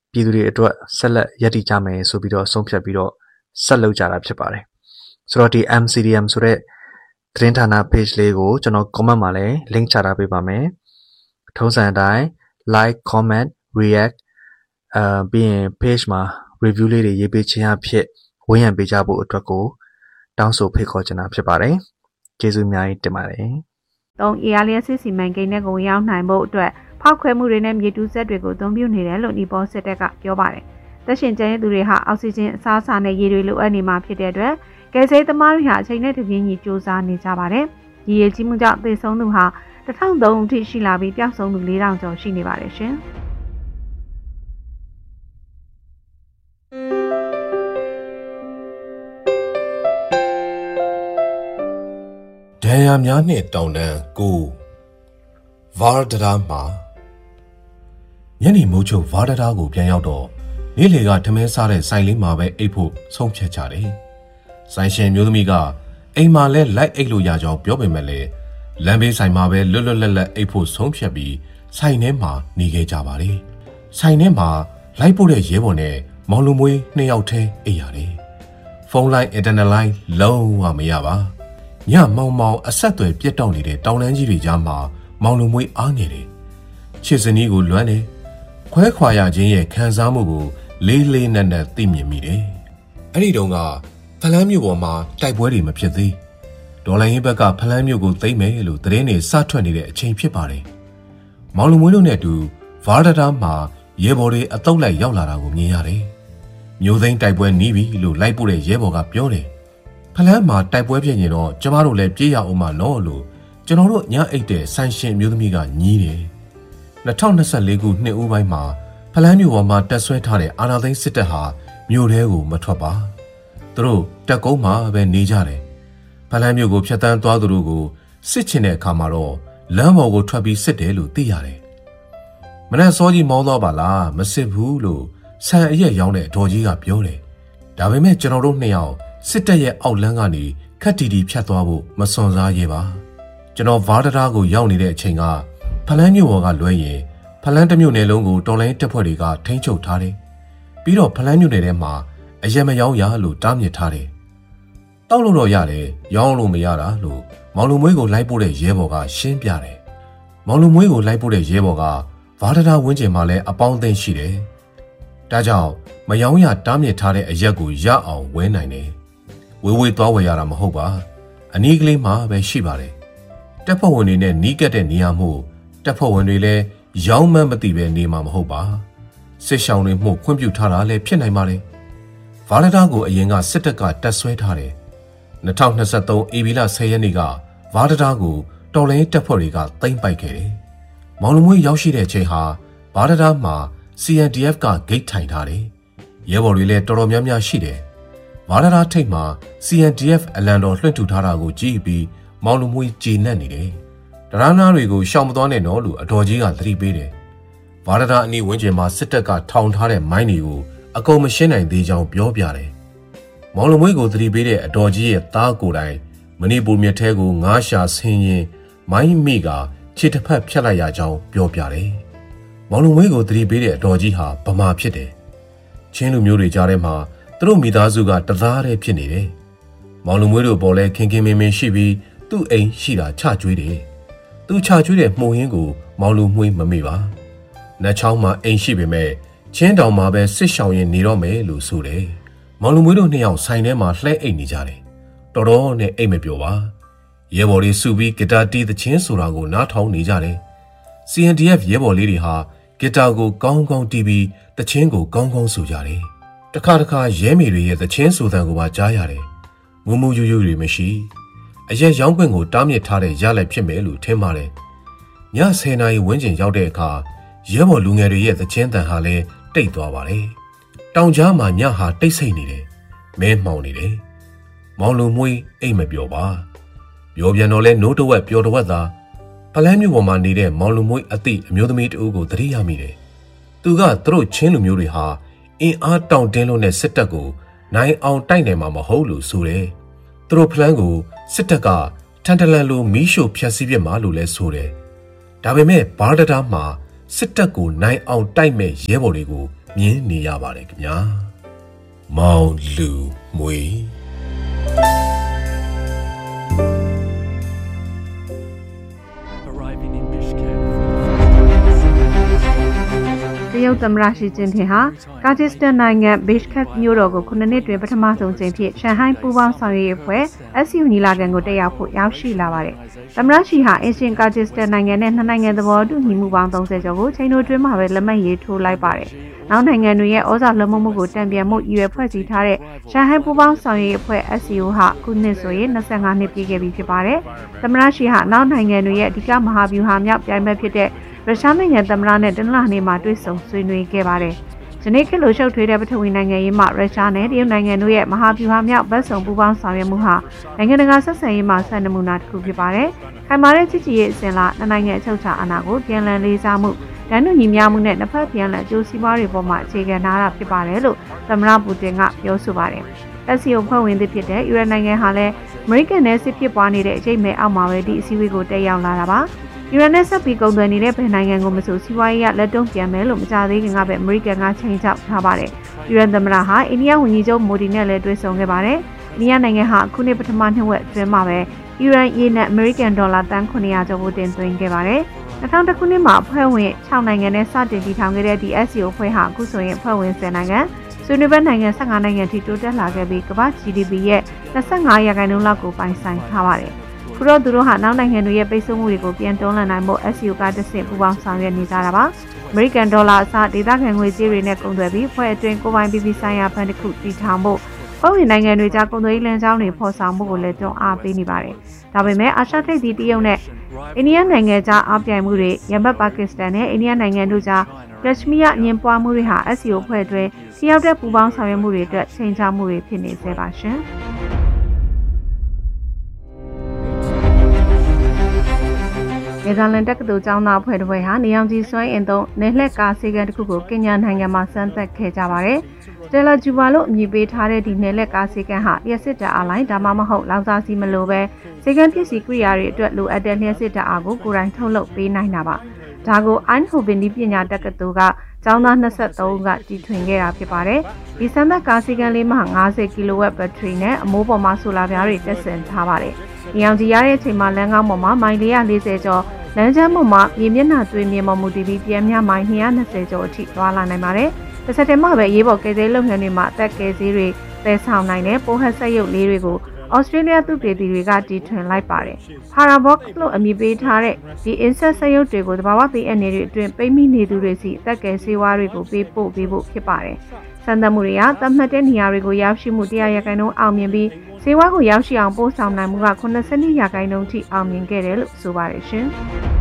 ပြည်သူတွေအတွက်ဆက်လက်ရည်တည်ကြမယ်ဆိုပြီးတော့ဆုံးဖြတ်ပြီးတော့ဆက်လုပ်ကြတာဖြစ်ပါတယ်ဆိုတော့ဒီ MCDM ဆိုတဲ့သတင်းဌာန page လေးကိုကျွန်တော် comment မှာလည်း link ချထားပေးပါမယ်ထုံးစံအတိုင်း like comment react ပြီးရင် page မှာ review လေးတွေရေးပေးခြင်းအဖြစ်ဝန်းရံပေးကြဖို့အတွက်ကိုတောင်းဆိုဖိတ်ခေါ်ချင်တာဖြစ်ပါတယ်ကျေးဇူးအများကြီးတင်ပါတယ် 3 စီမံကိန်းနဲ့ကိုရောက်နိုင်ဖို့အတွက်ဖောက်ခွဲမှုတွေနဲ့မြေတူးစက်တွေကိုအသုံးပြုနေတယ်လို့နီပေါစစ်တပ်ကပြောပါတယ်သက်ရှင်ကျန်တဲ့သူတွေဟာအောက်ဆီဂျင်အစားအစာနဲ့ရေတွေလိုအပ်နေမှာဖြစ်တဲ့အတွက်ကယ်ဆယ်သမားတွေဟာအချိန်နဲ့တပြေးညီစူးစမ်းနေကြပါတယ်ဒီရေကြီးမှုကြောင့်သေဆုံးသူဟာ1003အထိရှိလာပြီးပျောက်ဆုံးသူ4000ကျော်ရှိနေပါတယ်ရှင်ဒဏ်ရာများနှင့်တောင်တန်းကိုဗာဒရာမှာညနေမိုးချုပ်ဗာဒရာကိုပြန်ရောက်တော့နေ့လေကထမင်းစားတဲ့ဆိုင်လေးမှာပဲအိပ်ဖို့ဆုံးဖြတ်ကြတယ်။ဆိုင်ရှင်မျိုးသမီးကအိမ်မှာလဲလိုက်အိပ်လို့ရကြောင်းပြောပေမဲ့လည်းလမ်းဘေးဆိုင်မှာပဲလွတ်လွတ်လပ်လပ်အိပ်ဖို့ဆုံးဖြတ်ပြီးဆိုင်ထဲမှာနေခဲ့ကြပါတယ်။ဆိုင်ထဲမှာလိုက်ပို့တဲ့ရဲဘော်နဲ့မောင်လူမွေး2ယောက်ထဲအိပ်ရတယ်။ဖုန်းလိုင်း internet line လုံးဝမရပါ။ညမောင်မောင်အဆက်အသွယ်ပြတ်တောက်နေတဲ့တောင်တန်းကြီးတွေကြားမှာမောင်လူမွေးအားနေတယ်။ချစ်စနီးကိုလွမ်းတယ်။ခွဲခွာရခြင်းရဲ့ခံစားမှုကိုလေးလေးနက်နက်သိမြင်မိတယ်။အဲ့ဒီတုန်းကဖလန်းမြို့ပေါ်မှာတိုက်ပွဲတွေမဖြစ်သေး။ဒေါ်လာရင်းဘက်ကဖလန်းမြို့ကိုသိမ်းမယ်လို့သတင်းတွေစထွက်နေတဲ့အချိန်ဖြစ်ပါတယ်။မောင်လူမွေးတို့နဲ့အတူဗာဒတာမှာရဲဘော်တွေအတုပ်လိုက်ရောက်လာတာကိုမြင်ရတယ်။မျိုးသိမ်းတိုက်ပွဲနီးပြီလို့လိုက်ပို့တဲ့ရဲဘော်ကပြောတယ်။ဖလန်းမှာတိုက်ပွဲဖြစ်ရင်တော့ကျမတို့လည်းပြေးရအောင်မလို့လို့ကျွန်တော်တို့ညအိတ်တဲ့ဆန်ရှင်မျိုးသမီးကညီးတယ်။2024ခုနှစ်ဦးပိုင်းမှာဖလန်းမြို့ပေါ်မှာတက်ဆွဲထားတဲ့အာဏာသိမ်းစစ်တပ်ဟာမြို့ထဲကိုမထွက်ပါသူတို့တက်ကုန်းမှာပဲနေကြတယ်ဖလန်းမြို့ကိုဖျက်ဆီးသွားသူတို့ကိုစစ်ချင်တဲ့အခါမှာတော့လမ်းပေါ်ကိုထွက်ပြီးစစ်တယ်လို့သိရတယ်မနက်စောကြီးမောင်းတော့ပါလားမစစ်ဘူးလို့ဆန်အရက်ရောင်းတဲ့အတော်ကြီးကပြောတယ်ဒါပေမဲ့ကျွန်တော်တို့နှစ်ယောက်စစ်တပ်ရဲ့အောက်လမ်းကနေခက်တီတီဖြတ်သွားဖို့မစွန့်စားရဲပါကျွန်တော်ဗာဒတာကိုရောက်နေတဲ့အချိန်ကဖလန်းမြို့ပေါ်ကလွဲရင်ဖလန်းတစ်မြို့နယ်လုံးကိုတော်လိုင်းတပ်ဖွဲ့တွေကထိန်းချုပ်ထားတယ်။ပြီးတော့ဖလန်းမြို့နယ်ထဲမှာအရက်မရောင်းရလို့တားမြစ်ထားတယ်။တောက်လို့တော့ရတယ်။ရောင်းလို့မရတာလို့မောင်လူမွေးကိုလိုက်ပို့တဲ့ရဲဘော်ကရှင်းပြတယ်။မောင်လူမွေးကိုလိုက်ပို့တဲ့ရဲဘော်ကဗာဒတာဝင်းကျင်မှာလည်းအပေါင်းအသင်းရှိတယ်။ဒါကြောင့်မရောင်းရတားမြစ်ထားတဲ့အရက်ကိုရအောင်ဝဲနိုင်တယ်။ဝေးဝေးသွားဝယ်ရတာမဟုတ်ပါ။အနီးကလေးမှာပဲရှိပါတယ်။တပ်ဖွဲ့ဝင်တွေနဲ့နီးကပ်တဲ့နေရာမှုတပ်ဖွဲ့ဝင်တွေလည်းရောင်းမှန်းမသိပဲနေမှာမဟုတ်ပါစစ်ရှောင်းတွေမှုခွင့်ပြုထားတာလည်းဖြစ်နိုင်ပါတယ်ဗာလတာကိုအရင်ကစစ်တပ်ကတက်ဆွဲထားတယ်2023ဧပြီလ10ရက်နေ့ကဗာလတာကိုတော်လိုင်းတပ်ဖွဲ့တွေကသိမ်းပိုက်ခဲ့တယ်မောင်လူမွေးရောက်ရှိတဲ့အချိန်ဟာဗာလတာမှာ CNDF ကဂိတ်ထိုင်ထားတယ်ရဲဘော်တွေလည်းတော်တော်များများရှိတယ်ဗာလတာထိပ်မှာ CNDF အလံတော်လွှင့်ထူထားတာကိုကြည့်ပြီးမောင်လူမွေးကြေနပ်နေတယ်တရနာတွေကိုရှောင်မသွားနဲ့တော့လို့အတော်ကြီးကသတိပေးတယ်။ဗာဒတာအနီးဝန်းကျင်မှာစစ်တပ်ကထောင်ထားတဲ့မိုင်းတွေကိုအကုန်မရှင်းနိုင်သေးကြောင်းပြောပြတယ်။မောင်လူမွေးကိုသတိပေးတဲ့အတော်ကြီးရဲ့သားကိုယ်တိုင်မဏိပူမြစ်ထဲကိုငားရှာဆင်းရင်မိုင်းမိကခြေတစ်ဖက်ဖြတ်လိုက်ရကြောင်းပြောပြတယ်။မောင်လူမွေးကိုသတိပေးတဲ့အတော်ကြီးဟာဗမာဖြစ်တယ်။ချင်းလူမျိုးတွေကြားထဲမှာသူတို့မိသားစုကတသားတည်းဖြစ်နေတယ်။မောင်လူမွေးတို့ပေါ်လဲခင်ခင်မင်မင်ရှိပြီးသူ့အိမ်ရှိတာချကျွေးတယ်။သူချကျွေးတဲ့မှုရင်းကိုမောင်လူမွေးမမေ့ပါ။နတ်ချောင်းမှာအိမ်ရှိပေမဲ့ချင်းတောင်မှာပဲစစ်ရှောင်ရင်နေတော့မယ်လို့ဆိုတယ်။မောင်လူမွေးတို့နှစ်ယောက်ဆိုင်ထဲမှာလှဲအိတ်နေကြတယ်။တော်တော်နဲ့အိတ်မပျော်ပါ။ရဲဘော်တွေစုပြီးဂီတာတီးသချင်းဆိုတာကိုနားထောင်နေကြတယ်။ CNDF ရဲဘော်လေးတွေဟာဂီတာကိုကောင်းကောင်းတီးပြီးသချင်းကိုကောင်းကောင်းဆိုကြတယ်။တစ်ခါတစ်ခါရဲမေတွေရဲ့သချင်းဆိုသံကိုပါကြားရတယ်။မူမူယူယူတွေမရှိ။အရက်ရောင်းခွင့်ကိုတားမြစ်ထားတဲ့ရလက်ဖြစ်မယ်လို့ထင်ပါတယ်။ည10နာရီဝန်းကျင်ရောက်တဲ့အခါရဲဘော်လူငယ်တွေရဲ့သချင်းတန်ဟာလည်းတိတ်သွားပါတယ်။တောင်ကြားမှာညဟာတိတ်ဆိတ်နေတယ်။မဲမှောင်နေတယ်။မောင်လူမွေးအိတ်မပျော်ပါ။ပြောပြန်တော့လဲနိုးတဝက်ပျော်တဝက်သာဖလန်းမြို့ပေါ်မှာနေတဲ့မောင်လူမွေးအသည့်အမျိုးသမီးတဦးကိုသတိရမိတယ်။သူကသူတို့ချင်းလူမျိုးတွေဟာအင်အားတောင့်တင်းလို့နဲ့စစ်တပ်ကိုနိုင်အောင်တိုက်နိုင်မှာမဟုတ်လို့ဆိုတယ်။သူတို့ဖလန်းကိုစစ်တပ်ကထန်တလန်လိုမီးရှို့ဖျက်ဆီးပြစ်မှာလို့လဲဆိုတယ်။ဒါပေမဲ့ဘာဒတာမှာစစ်တပ်ကိုနိုင်အောင်တိုက်မဲ့ရဲဘော်တွေကိုမြင်နေရပါတယ်ခင်ဗျာမောင်လူမွေတရုတ်သမ္မတရှီကျင်းဖျင်ဟာကာဂျစ်စတန်နိုင်ငံဘေ့ရှ်ခက်မြို့တော်ကို9နှစ်တွင်ပထမဆုံးကြိမ်ဖြစ်ရှန်ဟိုင်းပူးပေါင်းဆောင်ရွက်ရေးအဖွဲ့ SCU ညီလာခံကိုတက်ရောက်ဖို့ရောက်ရှိလာပါတယ်။သမ္မတရှီဟာအရှင်ကာဂျစ်စတန်နိုင်ငံနဲ့နှစ်နိုင်ငံသဘောတူညီမှုပေါင်း30ကျော်ကိုချိန်တိုတွင်းမှာပဲလက်မှတ်ရေးထိုးလိုက်ပါတယ်။နောက်နိုင်ငံတွေရဲ့ဩဇာလွှမ်းမိုးမှုကိုတံပြန်မှုရည်ရွယ်ဖွဲ့စည်းထားတဲ့ရှန်ဟိုင်းပူးပေါင်းဆောင်ရွက်ရေးအဖွဲ့ SCU ဟာခုနှစ်ဆိုရင်25နှစ်ပြည့်ခဲ့ပြီဖြစ်ပါတယ်။သမ္မတရှီဟာနောက်နိုင်ငံတွေရဲ့အဓိကမဟာဗျူဟာမြောက်ပြိုင်ဘက်ဖြစ်တဲ့ရုရှားနိုင်ငံသမ္မတနဲ့တနင်္လာနေ့မှာတွေ့ဆုံဆွေးနွေးခဲ့ပါတယ်။ဒီနေ့ခေတ်လိုရှုပ်ထွေးတဲ့ပထဝီနိုင်ငံရေးမှာရုရှားနဲ့တရုတ်နိုင်ငံတို့ရဲ့မဟာဗျူဟာမြောက်ဘက်စုံပူးပေါင်းဆောင်ရွက်မှုဟာနိုင်ငံတကာဆက်ဆံရေးမှာဆက်နမူနာတစ်ခုဖြစ်ပါတယ်။ခိုင်မာတဲ့ချစ်ကြည်ရေးအစဉ်လာနိုင်ငံအချုပ်အခြာအာဏာကိုပြန်လည်လေးစားမှုဒဏ်ညညီမျှမှုနဲ့နှစ်ဖက်ပြန်လည်အကျိုးစီးပွားတွေပေါ်မှာအခြေခံထားတာဖြစ်ပါတယ်လို့သမ္မတပူတင်ကပြောဆိုပါတယ်။ SCO ဖွဲ့ဝင်သစ်ဖြစ်တဲ့ယူရိုနိုင်ငံဟာလည်းအမေရိကန်နဲ့စစ်ဖြစ်ပွားနေတဲ့အချိန်မဲ့အောက်မှာပဲဒီအစည်းအဝေးကိုတက်ရောက်လာတာပါ။ယူရိုနဲ့ဆက်ပြီးကုန်သွယ်နေတဲ့ဗဟိုနိုင်ငံကိုမဆိုစီးပွားရေးရလက်တုံ့ပြန်မယ်လို့မကြသေးခင်ကပဲအမေရိကန်ကချိန်ချောက်ထားပါတယ်။ယူရိုသမ္မတဟာအိန္ဒိယဝန်ကြီးချုပ်မိုဒီနဲ့လည်းတွေ့ဆုံခဲ့ပါတယ်။အိန္ဒိယနိုင်ငံဟာအခုနှစ်ပထမနှစ်ဝက်အတွင်းမှာပဲယူရိုရေနဲ့အမေရိကန်ဒေါ်လာတန်900ကျော်ကိုတင်သွင်းခဲ့ပါတယ်။2000ခုနှစ်မှာအဖွဲ့ဝင်6နိုင်ငံနဲ့စတင်တည်ထောင်ခဲ့တဲ့ဒီ SCO အဖွဲ့ဟာအခုဆိုရင်အဖွဲ့ဝင်10နိုင်ငံဆွေးနွေးပွဲနိုင်ငံ15နိုင်ငံထိတိုးတက်လာခဲ့ပြီးကမ္ဘာ GDP ရဲ့25%လောက်ကိုပိုင်ဆိုင်ထားပါတယ်။ခုတော့သူတို့ဟာနောက်နိုင်ငံတွေရဲ့ပိတ်ဆို့မှုတွေကိုပြန်တွန်းလှန်နိုင်ဖို့ SCO ကတဆင့်ပူးပေါင်းဆောင်ရွက်နေကြတာပါ။အမေရိကန်ဒေါ်လာအစားဒေသခံငွေကြေးတွေနဲ့ကုန်သွယ်ပြီးဖွဲ့အတွင်းကိုပိုင်ပြည်ဆိုင်ရာဘဏ်တစ်ခုတည်ထောင်ဖို့ပုံဝင်နိုင်ငံတွေကြားကုန်သွယ်ရေးလမ်းကြောင်းတွေဖော်ဆောင်မှုကိုလည်းတွန်းအားပေးနေပါတယ်။ဒါပေမဲ့အာရှထိပ်သီးတရုတ်နဲ့အိန္ဒိယနိုင်ငံကြားအားပြိုင်မှုတွေရန်ဘက်ပါကစ္စတန်နဲ့အိန္ဒိယနိုင်ငံတို့ကြားကက်ရှမီးယားအငင်းပွားမှုတွေဟာ SCO ဖွဲ့အတွင်းထိရောက်တဲ့ပူးပေါင်းဆောင်ရွက်မှုတွေအတွက်ချိန်ချမှုတွေဖြစ်နေစေပါရှင်။ဒေသလန်တက္ကသိုလ်ကျောင်းသားအဖွဲ့တစ်ဖွဲ့ဟာနေအောင်ကြီးစွမ်းအင်သုံးနယ်လှည့်ကားစီကံတစ်ခုကိုကင်ညာနိုင်ငံမှာစမ်းသပ်ခဲ့ကြပါတယ်။စတယ်လာဂျူဘာလို့အမည်ပေးထားတဲ့ဒီနယ်လှည့်ကားစီကံဟာလျှက်စစ်ဓာတ်အားလိုင်းဒါမှမဟုတ်လောင်စာဆီမလိုပဲစီကံပစ္စည်းကိရိယာတွေအတွက်လိုအပ်တဲ့လျှက်စစ်ဓာတ်အားကိုကိုယ်တိုင်ထုတ်လုပ်ပေးနိုင်တာပါ။ဒါကိုအိုင်ဟိုဗင်ဒီပညာတက္ကသိုလ်ကကျောင်းသား23ဦးကတီထွင်ခဲ့တာဖြစ်ပါတယ်။ဒီစမ်းသပ်ကားစီကံလေးမှာ50ကီလိုဝက်ဘက်ထရီနဲ့အမိုးပေါ်မှာဆိုလာပြားတွေတက်ဆင်ထားပါတယ်။နေအောင်ကြီးရတဲ့အချိန်မှာလမ်းကောင်းပေါ်မှာမိုင်440ကျော်လမ်းကျမ်းပေါ်မှာမြေမျက်နှာသွေးမြေပေါ်မူတည်ပြီးပြန်မြမိုင်220ကျော်အထိသွားလာနိုင်ပါတယ်။တစ်ဆက်တည်းမှာပဲရေးပေါ်ကယ်ဆယ်ရေးလုပ်ငန်းတွေမှာအသက်ကယ်ဆယ်တွေသယ်ဆောင်နိုင်တဲ့ပိုးဟက်ဆက်ရုပ်လေးတွေကိုဩစတြေးလျသုတေသီတွေကတီထွင်လိုက်ပါတယ်။ Parabox လို့အမည်ပေးထားတဲ့ဒီ insect ဆက်ရုပ်တွေကိုသဘာဝဘေးအန္တရာယ်တွေအတွင်းပိတ်မိနေသူတွေစီအသက်ကယ်ဆေးဝါးတွေကိုပေးပို့ပေးဖို့ဖြစ်ပါတယ်။စံသတ်မှုတွေကသတ်မှတ်တဲ့နေရာတွေကိုရောက်ရှိမှု100%အောင်မြင်ပြီးဆေးဝါးကိုရောက်ရှိအောင်ပို့ဆောင်နိုင်မှုက82%ထိအောင်မြင်ခဲ့တယ်လို့ဆိုပါတယ်ရှင်။